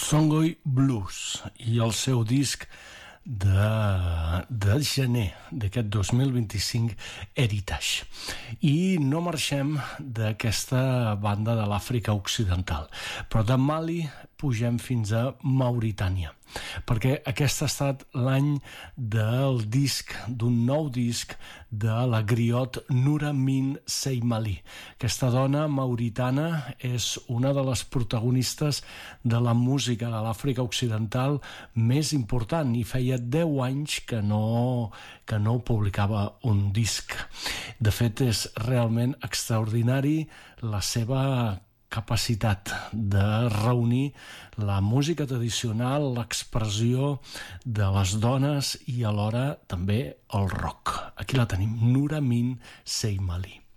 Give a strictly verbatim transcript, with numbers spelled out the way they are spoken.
Songhai Blues i el seu disc de, de gener d'aquest dos mil vint-i-cinc, Heritage. I no marxem d'aquesta banda de l'Àfrica Occidental, però de Mali pugem fins a Mauritània, perquè aquest ha estat l'any del disc, d'un nou disc de la griot Noura Min Seymali. Aquesta dona mauritana és una de les protagonistes de la música de l'Àfrica Occidental més important i feia deu anys que no, que no publicava un disc. De fet, és realment extraordinari la seva capacitat de reunir la música tradicional, l'expressió de les dones i alhora també el rock. Aquí la tenim, Noura Min Seymali.